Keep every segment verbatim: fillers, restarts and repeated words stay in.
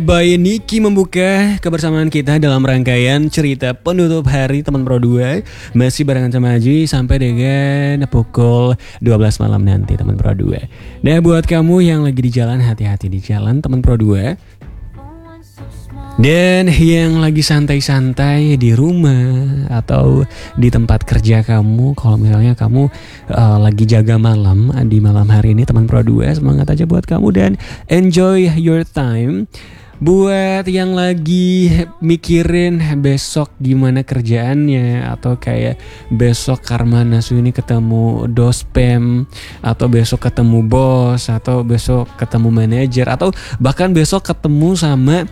By Niki membuka kebersamaan kita dalam rangkaian cerita penutup hari teman Pro dua. Masih barengan sama Aji sampai dengan pukul dua belas malam nanti teman Pro dua. Nah buat kamu yang lagi di jalan, hati-hati di jalan teman Pro dua. Dan yang lagi santai-santai di rumah atau di tempat kerja kamu, kalau misalnya kamu uh, lagi jaga malam di malam hari ini teman Pro dua, semangat aja buat kamu dan enjoy your time. Buat yang lagi mikirin besok gimana kerjaannya, atau kayak besok Karmanasu ini ketemu dospem, atau besok ketemu bos, atau besok ketemu manajer, atau bahkan besok ketemu sama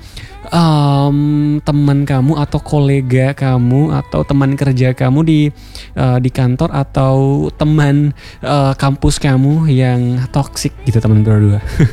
um, teman kamu atau kolega kamu atau teman kerja kamu di uh, di kantor, atau teman uh, kampus kamu yang toksik gitu teman berdua.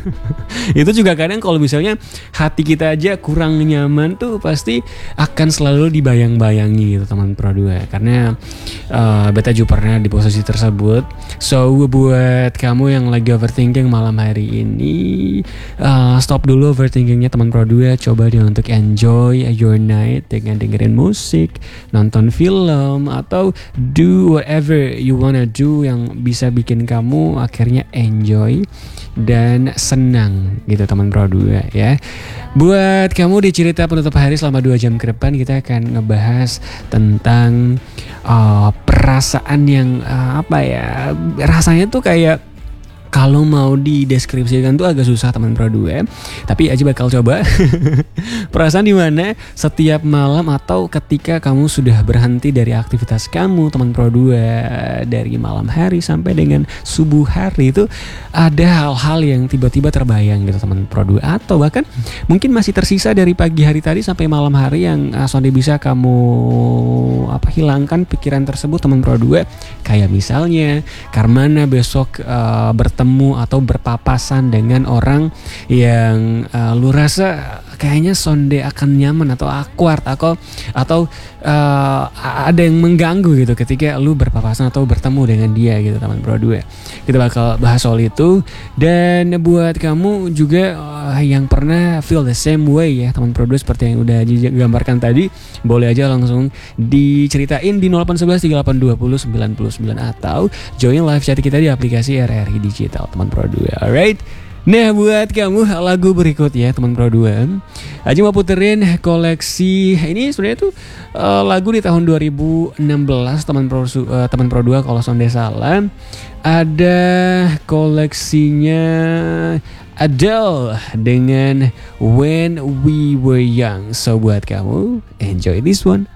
Itu juga kadang kalau misalnya hati kita aja kurang nyaman tuh pasti akan selalu dibayang-bayangi gitu teman Pro dua, karena uh, beta juga pernah di posisi tersebut. So buat kamu yang lagi overthinking malam hari ini, uh, stop dulu overthinkingnya teman Pro dua, coba dia untuk enjoy your night dengan dengerin musik, nonton film, atau do whatever you wanna do yang bisa bikin kamu akhirnya enjoy dan senang gitu teman Pro dua ya. Buat kamu di cerita penutup hari selama dua jam ke depan, kita akan ngebahas tentang uh, perasaan yang uh, apa ya, rasanya tuh kayak kalau mau dideskripsikan tuh agak susah teman Pro dua, tapi Aji bakal coba. Perasaan dimana setiap malam atau ketika kamu sudah berhenti dari aktivitas kamu teman Pro dua, dari malam hari sampai dengan subuh hari, itu ada hal-hal yang tiba-tiba terbayang gitu teman Pro dua, atau bahkan mungkin masih tersisa dari pagi hari tadi sampai malam hari yang uh, sonde bisa kamu apa hilangkan pikiran tersebut teman Pro dua. Kayak misalnya Karmana besok uh, bertemu atau berpapasan dengan orang yang uh, lu rasa kayaknya sonde akan nyaman atau awkward, atau atau uh, ada yang mengganggu gitu ketika lu berpapasan atau bertemu dengan dia gitu teman Pro dua. Kita bakal bahas soal itu. Dan buat kamu juga uh, yang pernah feel the same way ya teman Pro dua, seperti yang udah digambarkan tadi, boleh aja langsung diceritain di nol delapan satu satu tiga delapan dua nol sembilan sembilan, atau join live chat kita di aplikasi R R I Digital teman Pro dua. Alright. Nah buat kamu lagu berikut ya teman Pro dua, Aji mau puterin koleksi ini. Sebenarnya tuh uh, lagu di tahun dua ribu enam belas teman Pro uh, teman Pro dua kalau sonde salah. Ada koleksinya Adele dengan When We Were Young. So buat kamu enjoy this one.